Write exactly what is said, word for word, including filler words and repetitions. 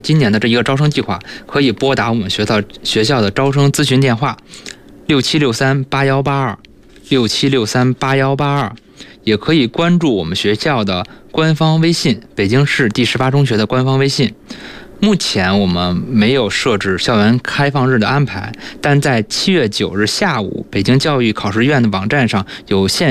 今年的这一个招生计划，可以拨打我们学校学校的招生咨询电话六七六三八幺八二六七六三八幺八二，也可以关注我们学校的官方微信，北京市第十八中学的官方微信。目前我们没有设置校园开放日的安排，但在七月九日下午，北京教育考试院的网站上有线